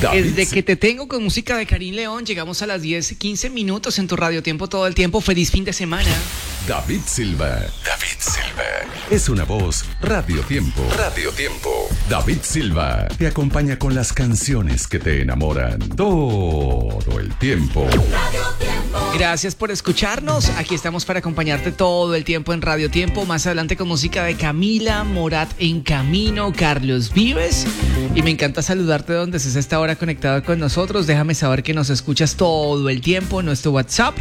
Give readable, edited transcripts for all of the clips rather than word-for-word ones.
Desde que te tengo con música de Karim León, llegamos a las 10:15 minutos en tu Radio Tiempo todo el tiempo. Feliz fin de semana. David Silva. Es una voz Radio Tiempo. David Silva te acompaña con las canciones que te enamoran todo el tiempo. Gracias por escucharnos. Aquí estamos para acompañarte todo el tiempo en Radio Tiempo. Más adelante con música de Camila, Morat en Camino, Carlos Vives. Y me encanta saludarte donde estés a esta hora conectado con nosotros. Déjame saber que nos escuchas todo el tiempo. Nuestro WhatsApp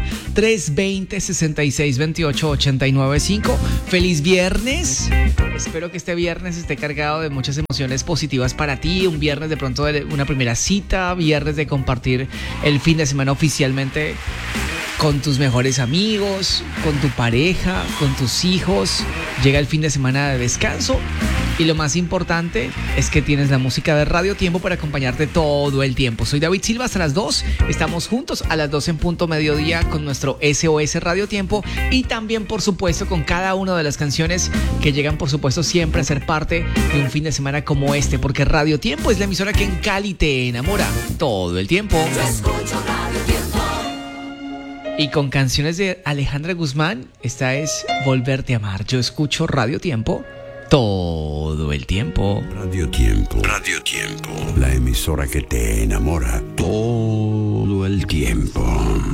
320-6628-895. Feliz viernes. Espero que este viernes esté cargado de muchas emociones positivas para ti. Un viernes de pronto de una primera cita. Viernes de compartir el fin de semana oficialmente con tus mejores amigos, con tu pareja, con tus hijos. Llega el fin de semana de descanso y lo más importante es que tienes la música de Radio Tiempo para acompañarte todo el tiempo. Soy David Silva hasta las 2. Estamos juntos a las 2 en punto mediodía con nuestro SOS Radio Tiempo y también, por supuesto, con cada una de las canciones que llegan, por supuesto, siempre a ser parte de un fin de semana como este, porque Radio Tiempo es la emisora que en Cali te enamora todo el tiempo. Yo escucho Radio Tiempo. Y con canciones de Alejandra Guzmán, esta es Volverte a Amar. Yo escucho Radio Tiempo todo el tiempo. Radio Tiempo. La emisora que te enamora todo el tiempo.